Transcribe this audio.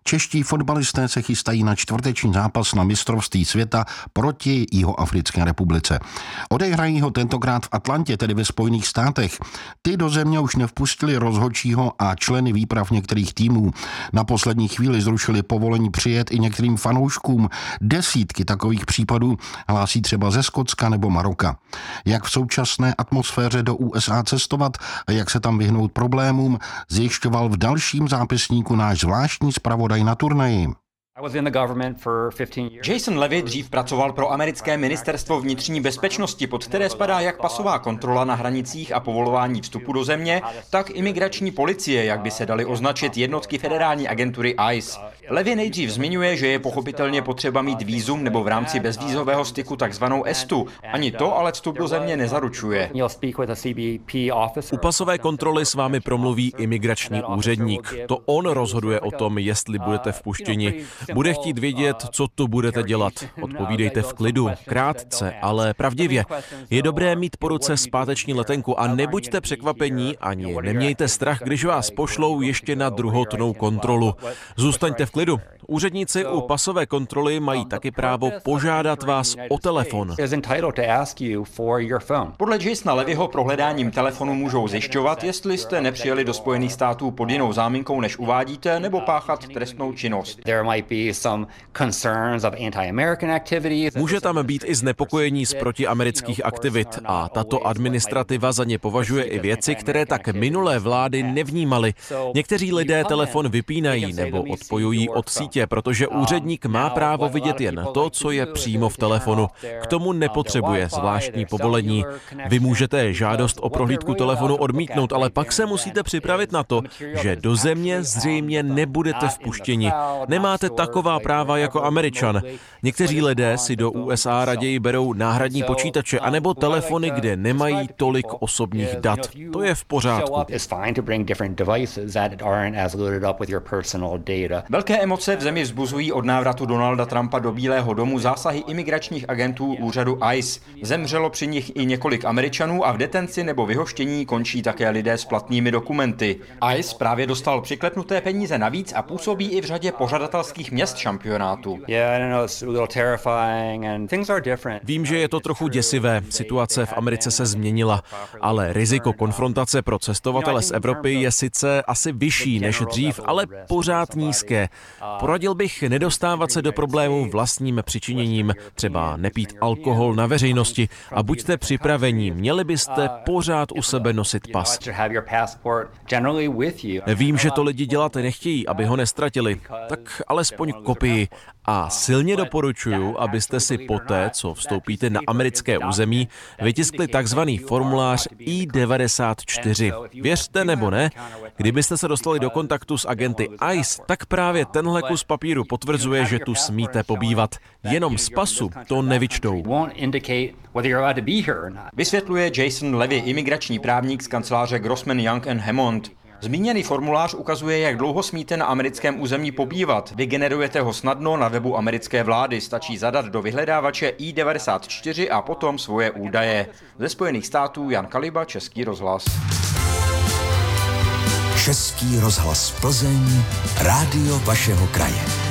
Čeští fotbalisté se chystají na čtvrteční zápas na mistrovství světa proti Jihoafrické republice. Odehrají ho tentokrát v Atlantě, tedy ve Spojených státech. Ty do země už nevpustili rozhodčího a členy výprav některých týmů. Na poslední chvíli zrušili povolení přijet i některým fanouškům. Desítky takových případů hlásí třeba ze Skotska nebo Maroka. Jak v současné atmosféře do USA cestovat a jak se tam vyhnout problémům, zjišťoval v dalším zápisníku náš zvláštní zpravodaj na turnaji. Jason Levy dřív pracoval pro americké ministerstvo vnitřní bezpečnosti, pod které spadá jak pasová kontrola na hranicích a povolování vstupu do země, tak imigrační policie, jak by se daly označit jednotky federální agentury ICE. Levy nejdřív zmiňuje, že je pochopitelně potřeba mít vízum nebo v rámci bezvízového styku takzvanou ESTu. Ani to ale vstup do země nezaručuje. U pasové kontroly s vámi promluví imigrační úředník. To on rozhoduje o tom, jestli budete vpuštěni. Bude chtít vědět, co tu budete dělat. Odpovídejte v klidu, krátce, ale pravdivě. Je dobré mít po ruce zpáteční letenku a nebuďte překvapení ani nemějte strach, když vás pošlou ještě na druhotnou kontrolu. Zůstaňte v klidu. Úředníci u pasové kontroly mají taky právo požádat vás o telefon. Podle Jasona Levyho prohledáním telefonu můžou zjišťovat, jestli jste nepřijeli do Spojených států pod jinou záminkou, než uvádíte, nebo páchat trestnou činnost. Může tam být i znepokojení z protiamerických aktivit a tato administrativa za ně považuje i věci, které tak minulé vlády nevnímaly. Někteří lidé telefon vypínají nebo odpojují od sítě, protože úředník má právo vidět jen to, co je přímo v telefonu. K tomu nepotřebuje zvláštní povolení. Vy můžete žádost o prohlídku telefonu odmítnout, ale pak se musíte připravit na to, že do země zřejmě nebudete vpuštěni. Nemáte taková práva jako Američan. Někteří lidé si do USA raději berou náhradní počítače anebo telefony, kde nemají tolik osobních dat. To je v pořádku. Velké emoce v zemi vzbuzují od návratu Donalda Trumpa do Bílého domu zásahy imigračních agentů úřadu ICE. Zemřelo při nich i několik Američanů a v detenci nebo vyhoštění končí také lidé s platnými dokumenty. ICE právě dostal přiklepnuté peníze navíc a působí i v řadě pořadatelských měst šampionátu. Vím, že je to trochu děsivé. Situace v Americe se změnila, ale riziko konfrontace pro cestovatele z Evropy je sice asi vyšší než dřív, ale pořád nízké. Poradil bych nedostávat se do problémů vlastním přičiněním, třeba nepít alkohol na veřejnosti a buďte připraveni, měli byste pořád u sebe nosit pas. Vím, že to lidi dělat nechtějí, aby ho nestratili, tak alespoň kopii. A silně doporučuji, abyste si poté, co vstoupíte na americké území, vytiskli takzvaný formulář I-94. Věřte nebo ne, kdybyste se dostali do kontaktu s agenty ICE, tak právě tenhle kus papíru potvrzuje, že tu smíte pobývat. Jenom z pasu to nevyčtou. Vysvětluje Jason Levy, imigrační právník z kanceláře Grossman Young & Hammond. Zmíněný formulář ukazuje, jak dlouho smíte na americkém území pobývat. Vygenerujete ho snadno na webu americké vlády. Stačí zadat do vyhledávače I-94 a potom svoje údaje. Ze Spojených států Jan Kaliba, Český rozhlas. Český rozhlas Plzeň, rádio vašeho kraje.